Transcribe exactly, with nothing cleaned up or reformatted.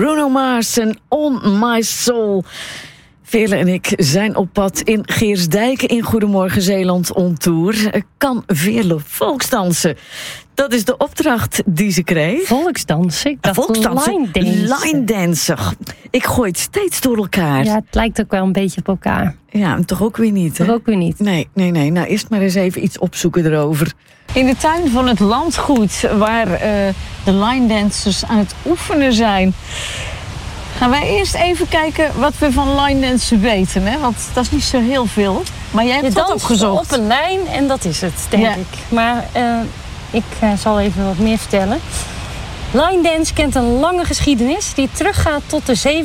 Bruno Mars en On My Soul. Veerle en ik zijn op pad in Geersdijk in Goedemorgen Zeeland on tour. Kan Veerle volksdansen? Dat is de opdracht die ze kreeg. Volksdansen? Ik dacht volksdansen? line dansen. Line dansen. Ik gooi het steeds door elkaar. Ja, het lijkt ook wel een beetje op elkaar. Ja, toch ook weer niet, hè? Toch ook weer niet. Nee, nee, nee. Nou, eerst maar eens even iets opzoeken erover. In de tuin van het landgoed, waar uh, de line dancers aan het oefenen zijn, gaan wij eerst even kijken wat we van line dansen weten, hè? Want dat is niet zo heel veel. Maar jij hebt Je dat danst opgezocht. op een lijn en dat is het, denk Ja. ik. Maar uh, ik uh, zal even wat meer vertellen. Line dance kent een lange geschiedenis die teruggaat tot de zeventiende